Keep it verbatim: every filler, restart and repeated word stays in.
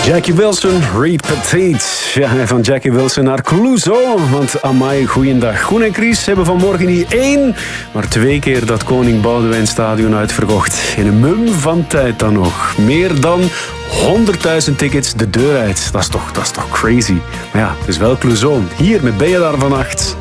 Jackie Wilson, Reed Petit. Ja, van Jackie Wilson naar Clouseau. Want amai, goeiedag. Koen en Chris hebben vanmorgen niet één, maar twee keer dat Koning Boudewijn Stadion uitverkocht. In een mum van tijd dan nog. Meer dan honderdduizend tickets de deur uit. Dat is toch, dat is toch crazy. Maar ja, het is wel Clouseau. Hier met Ben je daar vannacht.